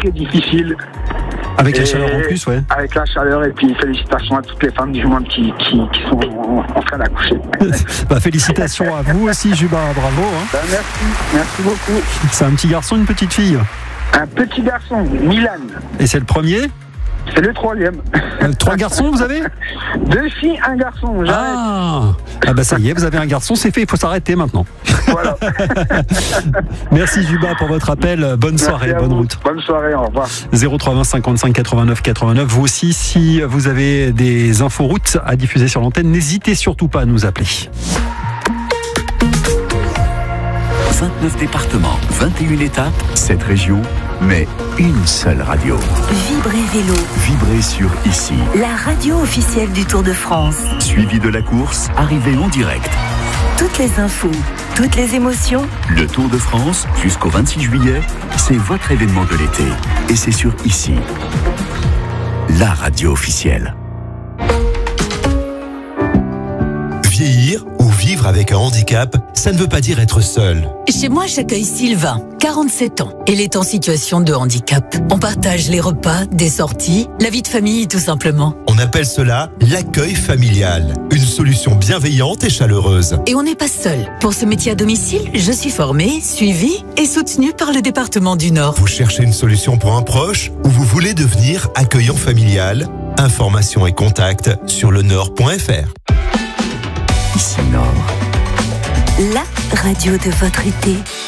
très difficile. Avec la chaleur en plus, ouais. Avec la chaleur, et puis félicitations à toutes les femmes du monde qui sont en train d'accoucher. Félicitations à vous aussi, Juba, bravo. Hein. Merci beaucoup. C'est un petit garçon, une petite fille? Un petit garçon, Milan. Et c'est le premier? C'est le troisième. 3 garçons, vous avez? 2 filles, 1 garçon. Ça y est, vous avez un garçon, c'est fait, il faut s'arrêter maintenant. Voilà. Merci Juba pour votre appel, bonne soirée, bonne route. Bonne soirée, au revoir. 0320 55 89 89. Vous aussi, si vous avez des inforoutes à diffuser sur l'antenne, n'hésitez surtout pas à nous appeler. 29 départements, 21 étapes, 7 régions, mais une seule radio. Vibrez Vélo. Vibrez sur ici. La radio officielle du Tour de France. Suivi de la course, arrivée en direct. Toutes les infos, toutes les émotions. Le Tour de France, jusqu'au 26 juillet, c'est votre événement de l'été. Et c'est sur ici. La radio officielle. Vieillir ou vivre avec un handicap, ça ne veut pas dire être seul. Chez moi, j'accueille Sylvain, 47 ans. Il est en situation de handicap. On partage les repas, des sorties, la vie de famille tout simplement. On appelle cela l'accueil familial. Une solution bienveillante et chaleureuse. Et on n'est pas seul. Pour ce métier à domicile, je suis formée, suivie et soutenue par le département du Nord. Vous cherchez une solution pour un proche ou vous voulez devenir accueillant familial? Informations et contacts sur lenord.fr. Ici Nord. La radio de votre été.